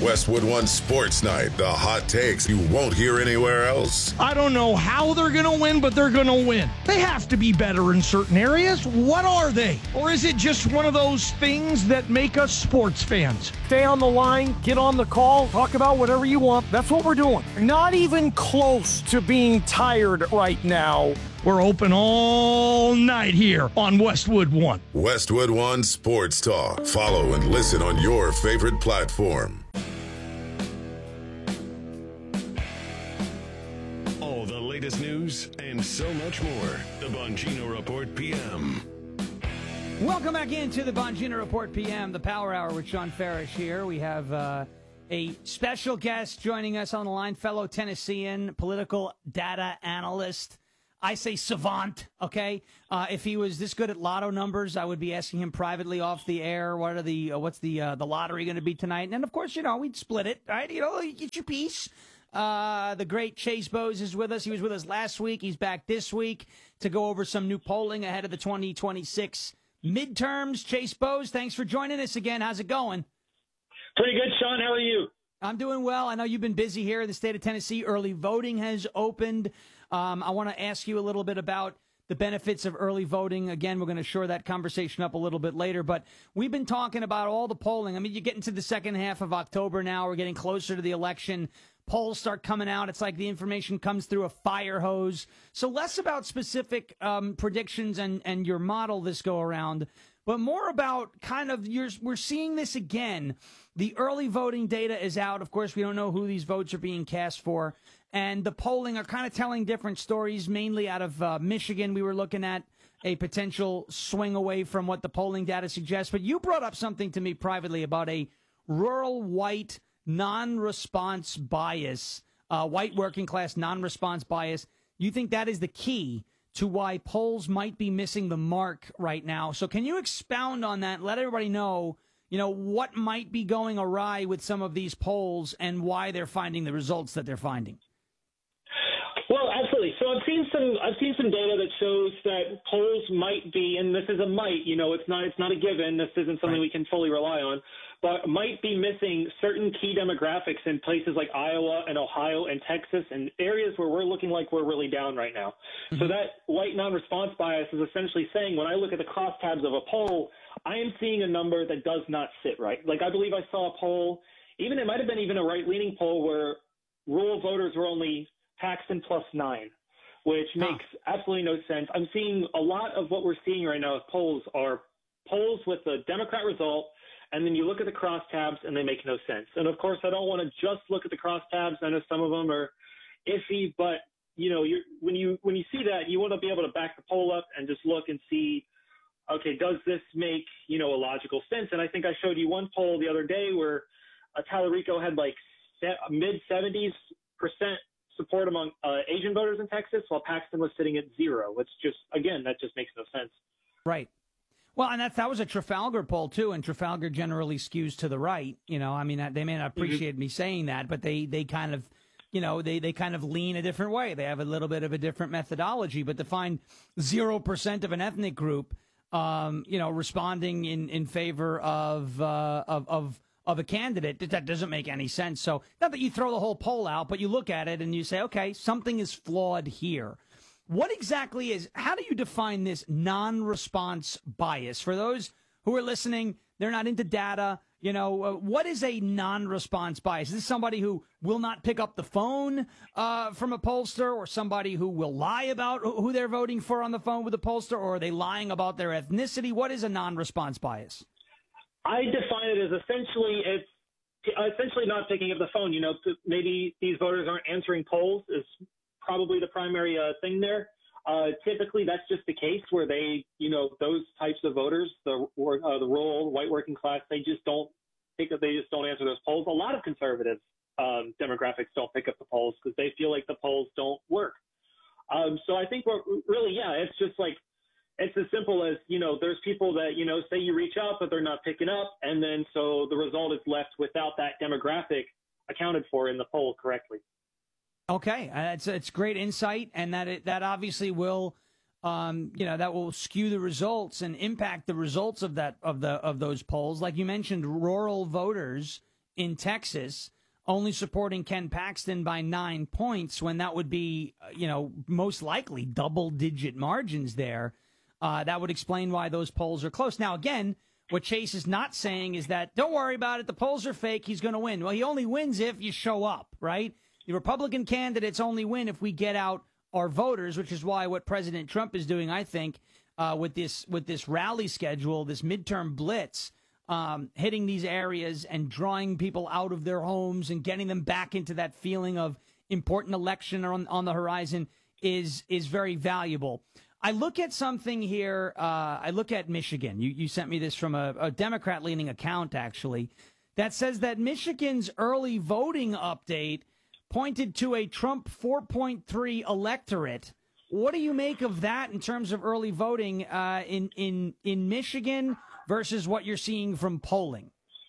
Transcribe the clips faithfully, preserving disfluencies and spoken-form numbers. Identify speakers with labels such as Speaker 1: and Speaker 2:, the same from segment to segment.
Speaker 1: Westwood One Sports Night, the hot takes you won't hear anywhere else.
Speaker 2: I don't know how they're going to win, but they're going to win. They have to be better in certain areas. What are they? Or is it just one of those things that make us sports fans?
Speaker 3: Stay on the line, get on the call, talk about whatever you want. That's what we're doing. Not even close to being tired right now.
Speaker 2: We're open all night here on Westwood One.
Speaker 1: Westwood One Sports Talk. Follow and listen on your favorite platform.
Speaker 4: All the latest news and so much more. The Bongino Report P M.
Speaker 5: Welcome back into the Bongino Report P M, the Power Hour with Sean Farish here. We have uh, a special guest joining us on the line, fellow Tennessean, political data analyst. I say savant, okay? Uh, if he was this good at lotto numbers, I would be asking him privately off the air, what are the uh, what's the uh, the lottery going to be tonight? And then, of course, you know, we'd split it, right? You know, you get your piece. Uh, the great Chase Bowes is with us. He was with us last week. He's back this week to go over some new polling ahead of the twenty twenty-six midterms. Chase Bowes, thanks for joining us again. How's it going?
Speaker 6: Pretty good, Sean. How are you?
Speaker 5: I'm doing well. I know you've been busy here in the state of Tennessee. Early voting has opened. Um, I want to ask you a little bit about the benefits of early voting. Again, we're going to shore that conversation up a little bit later, but we've been talking about all the polling. I mean, you're getting to the second half of October now. We're getting closer to the election. Polls start coming out. It's like the information comes through a fire hose. So less about specific um, predictions and, and your model this go around, but more about kind of your, we're seeing this again. The early voting data is out. Of course, we don't know who these votes are being cast for. And the polling are kind of telling different stories, mainly out of uh, Michigan. We were looking at a potential swing away from what the polling data suggests. But you brought up something to me privately about a rural white non-response bias, uh, white working class non-response bias. You think that is the key to why polls might be missing the mark right now. So can you expound on that? Let everybody know, you know, what might be going awry with some of these polls and why they're finding the results that they're finding.
Speaker 6: Well, absolutely. So I've seen some I've seen some data that shows that polls might be, and this is a might, you know, it's not it's not a given. This isn't something we can fully rely on, but might be missing certain key demographics in places like Iowa and Ohio and Texas and areas where we're looking like we're really down right now. Mm-hmm. So that white non-response bias is essentially saying when I look at the crosstabs of a poll, I am seeing a number that does not sit right. Like I believe I saw a poll, even it might have been even a right-leaning poll where rural voters were only Paxton plus nine, which makes huh. absolutely no sense. I'm seeing a lot of what we're seeing right now as polls are polls with the Democrat result, and then you look at the crosstabs and they make no sense. And of course, I don't want to just look at the crosstabs. I know some of them are iffy, but you know, you're, when you when you see that, you want to be able to back the poll up and just look and see, okay, does this make you know a logical sense? And I think I showed you one poll the other day where uh, Tallarico had like mid seventies percent support among uh, Asian voters in Texas, while Paxton was sitting at zero. It's just, again, that just makes no sense.
Speaker 5: Right. Well, and that that was a Trafalgar poll, too, and Trafalgar generally skews to the right. You know, I mean, they may not appreciate mm-hmm. me saying that, but they, they kind of, you know, they, they kind of lean a different way. They have a little bit of a different methodology, but to find zero percent of an ethnic group, um, you know, responding in, in favor of, uh, of, of, of a candidate, that doesn't make any sense. So not that you throw the whole poll out, but you look at it and you say, okay, something is flawed here. What exactly is, how do you define this non-response bias? For those who are listening, they're not into data. You know, uh, what is a non-response bias? Is this somebody who will not pick up the phone uh, from a pollster, or somebody who will lie about who they're voting for on the phone with a pollster, or are they lying about their ethnicity? What is a non-response bias?
Speaker 6: I define it as essentially it's essentially not picking up the phone. You know, maybe these voters aren't answering polls is probably the primary uh, thing there. Uh, typically, that's just the case where they, you know, those types of voters, the uh, the rural white working class, they just don't pick up. They just don't answer those polls. A lot of conservative um, demographics don't pick up the polls because they feel like the polls don't work. Um, so I think we're really, yeah, it's just like. It's as simple as, you know, there's people that, you know, say you reach out, but they're not picking up. And then so the result is left without that demographic accounted for in the poll correctly.
Speaker 5: Okay. Uh, it's, it's great insight. And that it, that obviously will, um, you know, that will skew the results and impact the results of that of the of those polls. Like you mentioned, rural voters in Texas, only supporting Ken Paxton by nine points when that would be, you know, most likely double-digit margins there. Uh, that would explain why those polls are close. Now, again, what Chase is not saying is that, don't worry about it, the polls are fake, he's going to win. Well, he only wins if you show up, right? The Republican candidates only win if we get out our voters, which is why what President Trump is doing, I think, uh, with this with this rally schedule, this midterm blitz, um, hitting these areas and drawing people out of their homes and getting them back into that feeling of important election on, on the horizon is is very valuable. I look at something here. Uh, I look at Michigan. You, you sent me this from a, a Democrat-leaning account, actually, that says that Michigan's early voting update pointed to a Trump four point three electorate. What do you make of that in terms of early voting uh, in, in, in Michigan versus what you're seeing from polling?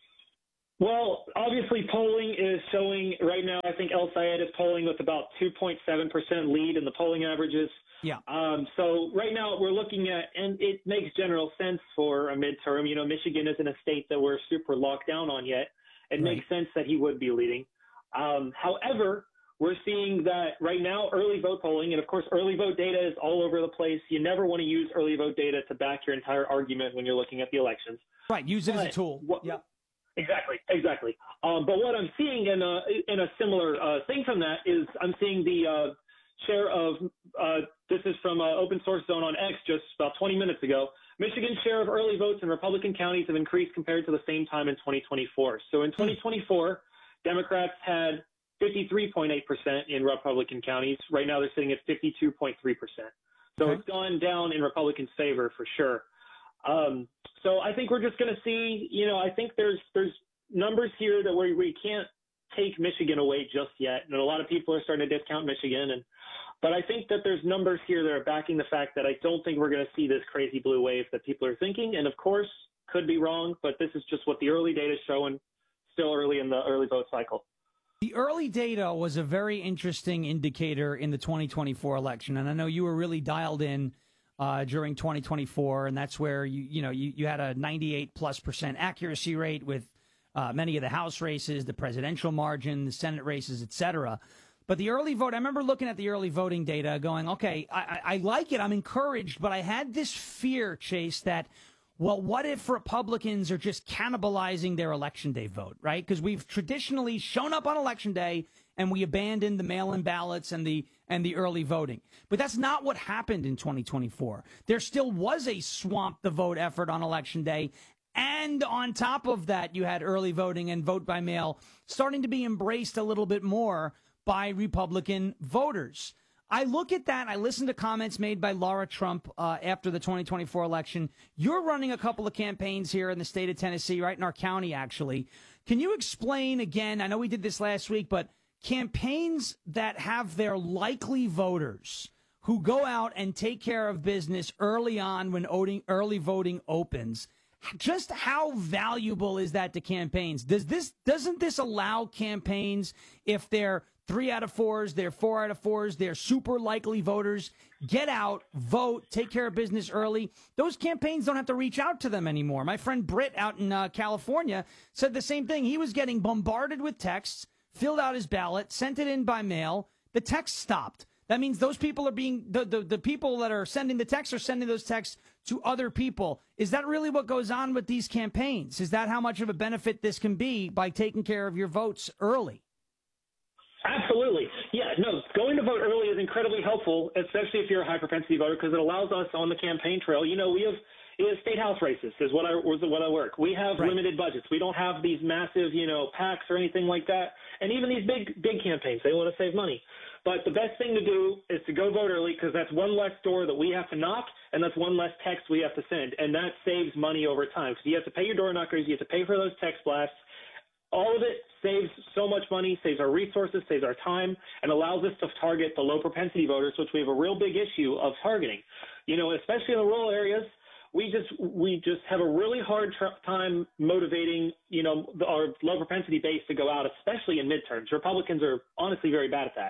Speaker 6: Well, obviously polling is showing right now, I think El Sayed is polling with about two point seven percent lead in the polling averages.
Speaker 5: Yeah.
Speaker 6: Um, so right now we're looking at, and it makes general sense for a midterm. You know, Michigan isn't a state that we're super locked down on yet. It right. makes sense that he would be leading. Um, however, we're seeing that right now early vote polling, and of course early vote data is all over the place. You never want to use early vote data to back your entire argument when you're looking at the elections.
Speaker 5: Right. Use it
Speaker 6: but
Speaker 5: as a tool.
Speaker 6: What,
Speaker 5: yeah.
Speaker 6: Exactly, exactly. Um, but what I'm seeing in a, in a similar uh, thing from that is I'm seeing the uh, share of, uh, this is from uh, Open Source Zone on X just about twenty minutes ago, Michigan's share of early votes in Republican counties have increased compared to the same time in twenty twenty-four. So in twenty twenty-four, Democrats had fifty-three point eight percent in Republican counties. Right now they're sitting at fifty-two point three percent. So
Speaker 5: okay.
Speaker 6: It's gone down in Republicans' favor for sure. Um, so I think we're just going to see, you know, I think there's there's numbers here that we we can't take Michigan away just yet. And a lot of people are starting to discount Michigan. And but I think that there's numbers here that are backing the fact that I don't think we're going to see this crazy blue wave that people are thinking. And of course, could be wrong, but this is just what the early data is showing, still early in the early vote cycle.
Speaker 5: The early data was a very interesting indicator in the twenty twenty-four election. And I know you were really dialed in uh, during twenty twenty-four, and that's where you you know you, you had a ninety-eight plus percent accuracy rate with uh, many of the House races, the presidential margin, the Senate races, et cetera. But the early vote, I remember looking at the early voting data going, okay, I, I, I like it, I'm encouraged, but I had this fear, Chase, that, well, what if Republicans are just cannibalizing their election day vote, right? Because we've traditionally shown up on election day and we abandoned the mail-in ballots and the and the early voting. But that's not what happened in twenty twenty-four. There still was a swamp the vote effort on election day. And on top of that, you had early voting and vote by mail starting to be embraced a little bit more by Republican voters. I look at that. I listen to comments made by Laura Trump uh, after the twenty twenty-four election. You're running a couple of campaigns here in the state of Tennessee, right in our county, actually. Can you explain again? I know we did this last week, but campaigns that have their likely voters who go out and take care of business early on when early voting opens, just how valuable is that to campaigns? Does this doesn't this allow campaigns, if they're three out of fours, they're four out of fours, they're super likely voters, get out, vote, take care of business early? Those campaigns don't have to reach out to them anymore. My friend Britt out in uh, California said the same thing. He was getting bombarded with texts, filled out his ballot, sent it in by mail. The text stopped. That means those people are being, the, the, the people that are sending the texts are sending those texts to other people. Is that really what goes on with these campaigns? Is that how much of a benefit this can be by taking care of your votes early?
Speaker 6: Absolutely. Yeah, no, going to vote early is incredibly helpful, especially if you're a high propensity voter, because it allows us on the campaign trail. You know, we have you know, state house races is what I, was what I work. We have right. limited budgets. We don't have these massive, you know, PACs or anything like that. And even these big, big campaigns, they want to save money. But the best thing to do is to go vote early, because that's one less door that we have to knock, and that's one less text we have to send. And that saves money over time, because you have to pay your door knockers, you have to pay for those text blasts. All of it saves so much money, saves our resources, saves our time, and allows us to target the low propensity voters, which we have a real big issue of targeting. You know, especially in the rural areas, we just we just have a really hard tr- time motivating, you know, the, our low propensity base to go out, especially in midterms. Republicans are honestly very bad at that.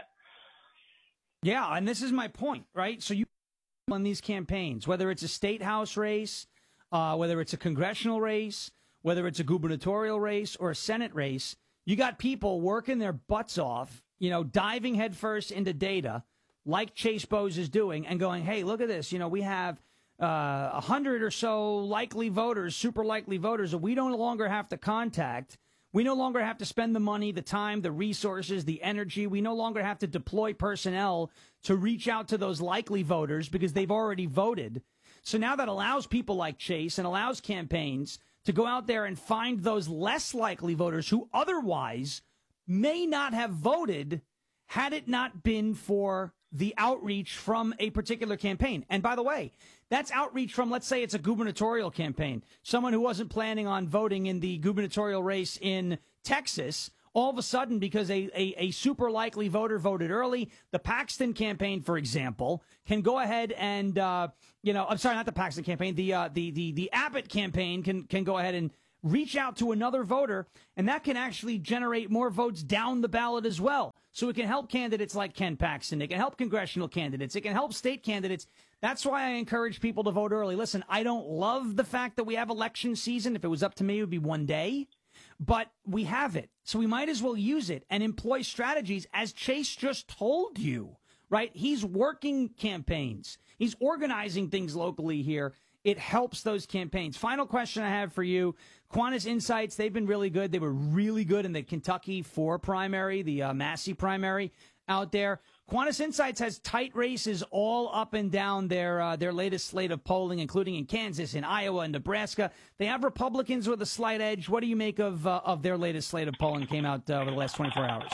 Speaker 5: Yeah, and this is my point, right? So you on these campaigns, whether it's a state house race, uh, whether it's a congressional race, whether it's a gubernatorial race or a Senate race, You got people working their butts off, you know, diving headfirst into data like Chase Bowes is doing and going, hey, look at this. You know, we have uh, a hundred or so likely voters, super likely voters that we no longer have to contact. We no longer have to spend the money, the time, the resources, the energy. We no longer have to deploy personnel to reach out to those likely voters because they've already voted. So now that allows people like Chase and allows campaigns to go out there and find those less likely voters who otherwise may not have voted had it not been for the outreach from a particular campaign. And by the way, that's outreach from, let's say it's a gubernatorial campaign, someone who wasn't planning on voting in the gubernatorial race in Texas. All of a sudden, because a, a, a super likely voter voted early, the Paxton campaign, for example, can go ahead and, uh, you know, I'm sorry, not the Paxton campaign, the, uh, the, the, the Abbott campaign can, can go ahead and reach out to another voter, and that can actually generate more votes down the ballot as well. So it can help candidates like Ken Paxton. It can help congressional candidates. It can help state candidates. That's why I encourage people to vote early. Listen, I don't love the fact that we have election season. If it was up to me, it would be one day. But we have it. So we might as well use it and employ strategies, as Chase just told you, right? He's working campaigns. He's organizing things locally here. It helps those campaigns. Final question I have for you. Quantas Insights, they've been really good. They were really good in the Kentucky four primary, the uh, Massey primary out there. Quantas Insights has tight races all up and down their uh, their latest slate of polling, including in Kansas, in Iowa, and Nebraska. They have Republicans with a slight edge. What do you make of uh, of their latest slate of polling came out uh, over the last twenty-four hours?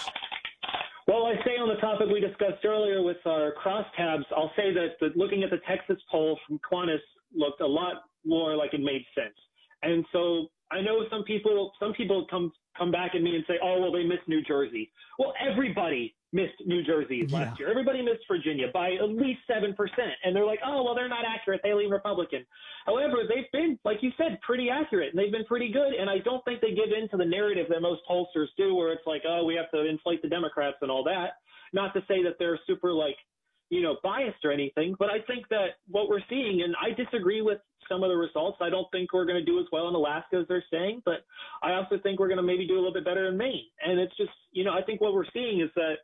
Speaker 6: Well, I say on the topic we discussed earlier with our crosstabs, I'll say that the, looking at the Texas poll from Quantas looked a lot more like it made sense. And so I know some people some people come come back at me and say, oh, well, they missed New Jersey. Well, everybody missed New Jersey last yeah. year. Everybody missed Virginia by at least seven percent. And they're like, oh, well, they're not accurate. They lean Republican. However, they've been, like you said, pretty accurate, and they've been pretty good. And I don't think they give in to the narrative that most pollsters do, where it's like, oh, we have to inflate the Democrats and all that. Not to say that they're super, like, you know, biased or anything, but I think that what we're seeing, and I disagree with some of the results. I don't think we're going to do as well in Alaska as they're saying, but I also think we're going to maybe do a little bit better in Maine. And it's just, you know, I think what we're seeing is that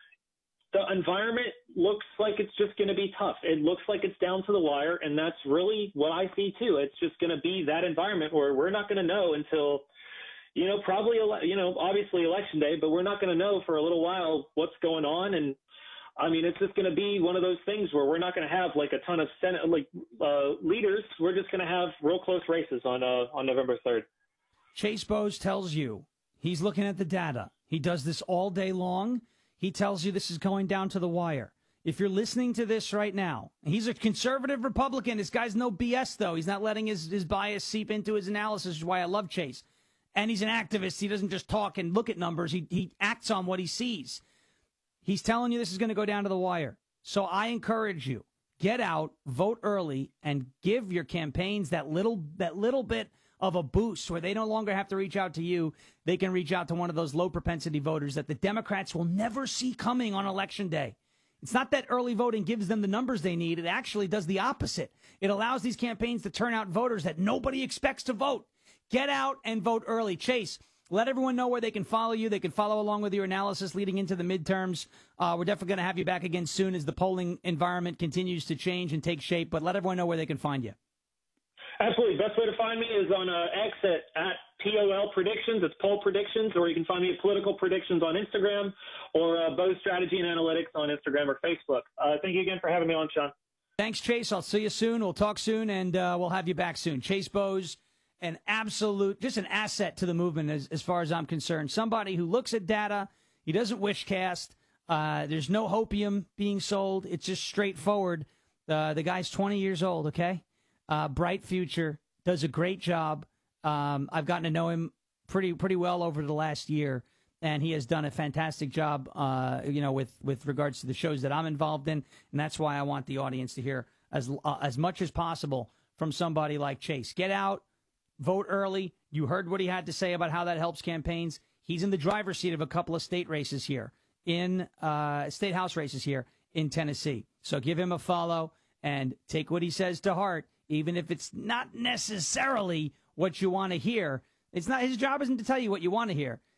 Speaker 6: the environment looks like it's just going to be tough. It looks like it's down to the wire, and that's really what I see too. It's just going to be that environment where we're not going to know until, you know, probably, you know, obviously election day, but we're not going to know for a little while what's going on. And I mean, it's just going to be one of those things where we're not going to have like a ton of Senate, like uh, leaders. We're just going to have real close races on uh, on November third.
Speaker 5: Chase Bowes tells you he's looking at the data. He does this all day long. He tells you this is going down to the wire. If you're listening to this right now, he's a conservative Republican. This guy's no B S, though. He's not letting his, his bias seep into his analysis, which is why I love Chase. And he's an activist. He doesn't just talk and look at numbers. He, he acts on what he sees. He's telling you this is going to go down to the wire. So I encourage you, get out, vote early, and give your campaigns that little that little bit of a boost where they no longer have to reach out to you. They can reach out to one of those low-propensity voters that the Democrats will never see coming on Election Day. It's not that early voting gives them the numbers they need. It actually does the opposite. It allows these campaigns to turn out voters that nobody expects to vote. Get out and vote early. Chase, let everyone know where they can follow you. They can follow along with your analysis leading into the midterms. Uh, we're definitely going to have you back again soon as the polling environment continues to change and take shape. But let everyone know where they can find you.
Speaker 6: Absolutely. Best way to find me is on uh, X at, at P O L Predictions. It's Poll Predictions, or you can find me at Political Predictions on Instagram, or uh, Bowes Strategy and Analytics on Instagram or Facebook. Uh, thank you again for having me on, Sean.
Speaker 5: Thanks, Chase. I'll see you soon. We'll talk soon, and uh, we'll have you back soon. Chase Bowes, an absolute, just an asset to the movement as, as far as I'm concerned. Somebody who looks at data. He doesn't wish cast. Uh, there's no hopium being sold. It's just straightforward. Uh, the guy's twenty years old, okay? Uh, bright future, does a great job. Um, I've gotten to know him pretty pretty well over the last year, and he has done a fantastic job, uh, you know, with, with regards to the shows that I'm involved in, and that's why I want the audience to hear as uh, as much as possible from somebody like Chase. Get out, vote early. You heard what he had to say about how that helps campaigns. He's in the driver's seat of a couple of state races here, in uh, state house races here in Tennessee. So give him a follow and take what he says to heart. Even if it's not necessarily what you want to hear. It's not his job isn't to tell you what you want to hear.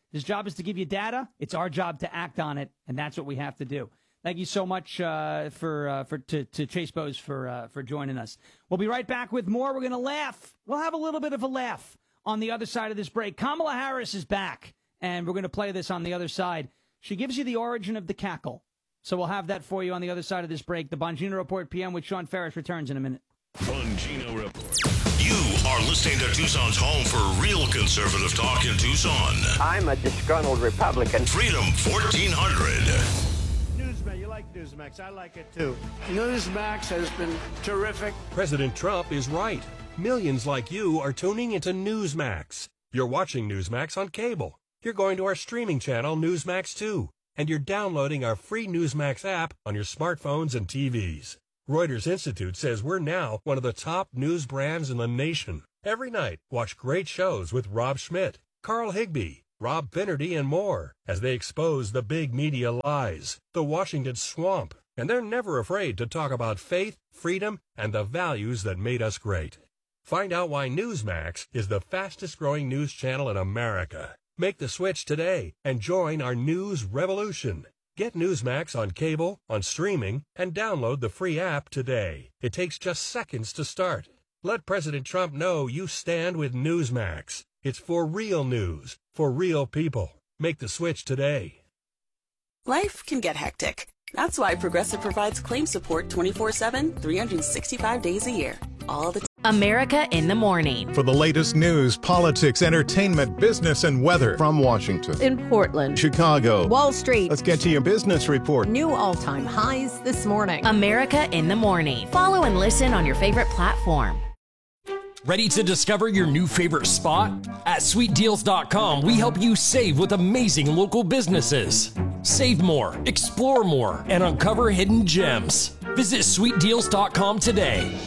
Speaker 5: His job is to give you data. It's our job to act on it, and that's what we have to do. Thank you so much uh, for uh, for to, to Chase Bose for uh, for joining us. We'll be right back with more. We're going to laugh. We'll have a little bit of a laugh on the other side of this break. Kamala Harris is back, and we're going to play this on the other side. She gives you the origin of the cackle. So we'll have that for you on the other side of this break. The Bongino Report P M with Sean Ferris returns in a minute.
Speaker 4: Bongino Report.
Speaker 7: You are listening to Tucson's home for real conservative talk in Tucson.
Speaker 8: I'm a disgruntled Republican.
Speaker 7: Freedom fourteen hundred.
Speaker 9: Newsmax, you like Newsmax. I like it too. Newsmax has been terrific.
Speaker 10: President Trump is right. Millions like you are tuning into Newsmax. You're watching Newsmax on cable. You're going to our streaming channel, Newsmax two. And you're downloading our free Newsmax app on your smartphones and T Vs. Reuters Institute says we're now one of the top news brands in the nation. Every night, watch great shows with Rob Schmidt, Carl Higbie, Rob Finnerty, and more as they expose the big media lies, the Washington swamp, and they're never afraid to talk about faith, freedom, and the values that made us great. Find out why Newsmax is the fastest-growing news channel in America. Make the switch today and join our news revolution. Get Newsmax on cable, on streaming, and download the free app today. It takes just seconds to start. Let President Trump know you stand with Newsmax. It's for real news, for real people. Make the switch today.
Speaker 11: Life can get hectic. That's why Progressive provides claim support twenty-four seven, three hundred sixty-five days a year. All the time.
Speaker 12: America in the Morning.
Speaker 13: For the latest news, politics, entertainment, business, and weather. From Washington,
Speaker 14: in Portland,
Speaker 13: Chicago,
Speaker 14: Wall Street.
Speaker 13: Let's get to your business report.
Speaker 14: New all-time highs this morning.
Speaker 12: America in the Morning. Follow and listen on your favorite platform.
Speaker 15: Ready to discover your new favorite spot? At sweet deals dot com, we help you save with amazing local businesses. Save more, explore more, and uncover hidden gems. Visit sweet deals dot com today.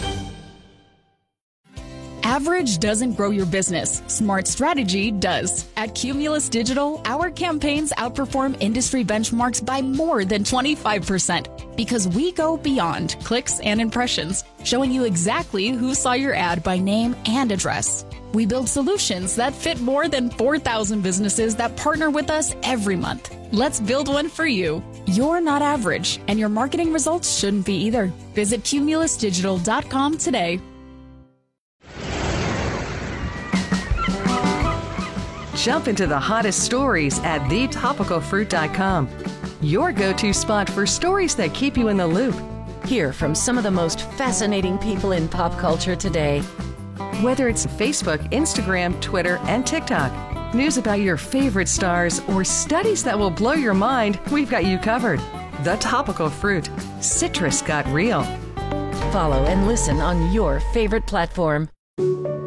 Speaker 16: Average doesn't grow your business. Smart strategy does. At Cumulus Digital, our campaigns outperform industry benchmarks by more than twenty-five percent because we go beyond clicks and impressions, showing you exactly who saw your ad by name and address. We build solutions that fit more than four thousand businesses that partner with us every month. Let's build one for you. You're not average, and your marketing results shouldn't be either. Visit cumulus digital dot com today.
Speaker 17: Jump into the hottest stories at the topical fruit dot com. Your go-to spot for stories that keep you in the loop.
Speaker 18: Hear from some of the most fascinating people in pop culture today.
Speaker 17: Whether it's Facebook, Instagram, Twitter, and TikTok, news about your favorite stars, or studies that will blow your mind, we've got you covered. The Topical Fruit. Citrus got real.
Speaker 18: Follow and listen on your favorite platform.